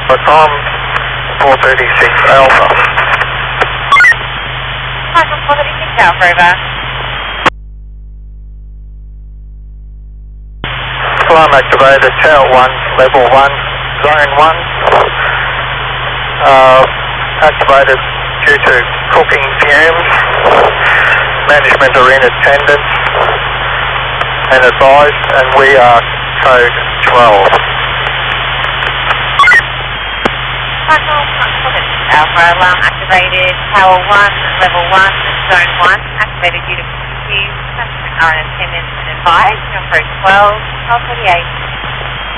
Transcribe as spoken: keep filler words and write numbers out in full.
com four thirty-six Alpha. Michael four thirty-six Alpha, over. Alarm activated, Tower one, Level one, Zone one. Uh, activated due to cooking fumes. Management are in attendance and advised, and we are code twelve. Michael four thirty-six Alpha, alarm activated, Tower one, Level one, Zone one, activated due to cooking fumes. Management are in attendance and advised, you're on code twelve, twelve thirty-eight.